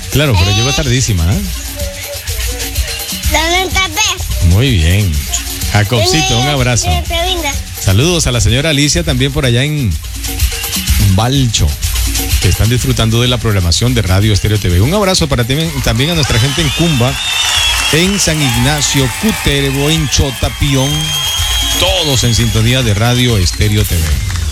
Claro, pero llegó tardísima, ¿eh? ¿Dónde estás? Muy bien. Jacobcito, un abrazo. Saludos a la señora Alicia también por allá en Balcho, que están disfrutando de la programación de Radio Estéreo TV. Un abrazo para también a nuestra gente en Cumba, en San Ignacio, Cutervo, en Chota, Pión, todos en sintonía de Radio Estéreo TV.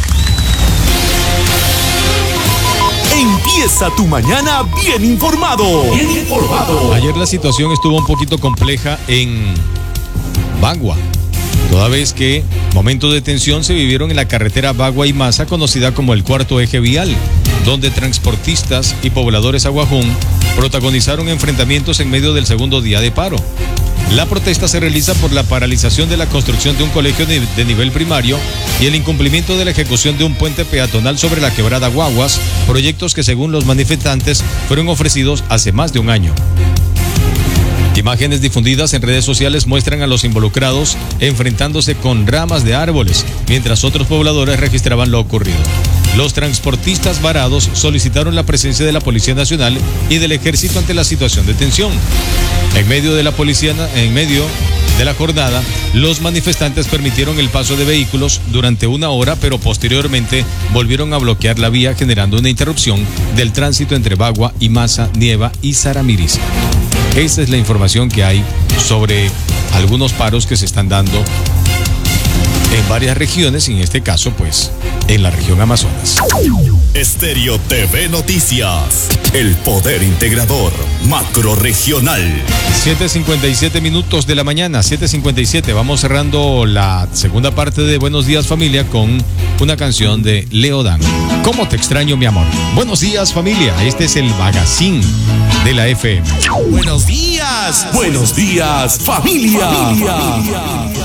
Empieza tu mañana bien informado. Bien informado. Ayer la situación estuvo un poquito compleja en Bagua, toda vez que momentos de tensión se vivieron en la carretera Bagua y Maza, conocida como el cuarto eje vial, donde transportistas y pobladores aguajún protagonizaron enfrentamientos en medio del segundo día de paro. La protesta se realiza por la paralización de la construcción de un colegio de nivel primario y el incumplimiento de la ejecución de un puente peatonal sobre la quebrada Guaguas, proyectos que según los manifestantes fueron ofrecidos hace más de un año. Imágenes difundidas en redes sociales muestran a los involucrados enfrentándose con ramas de árboles, mientras otros pobladores registraban lo ocurrido. Los transportistas varados solicitaron la presencia de la Policía Nacional y del Ejército ante la situación de tensión. En medio de la jornada, los manifestantes permitieron el paso de vehículos durante una hora, pero posteriormente volvieron a bloquear la vía, generando una interrupción del tránsito entre Bagua y Maza, Nieva y Saramiriza. Esta es la información que hay sobre algunos paros que se están dando en varias regiones y en este caso, pues, en la región Amazonas. Estéreo TV Noticias, el poder integrador macrorregional. 7:57 minutos de la mañana, 7:57. Vamos cerrando la segunda parte de Buenos Días Familia con una canción de Leo Dan. ¿Cómo te extraño, mi amor? Buenos días, familia. Este es el magazine de la FM. Buenos días, familia.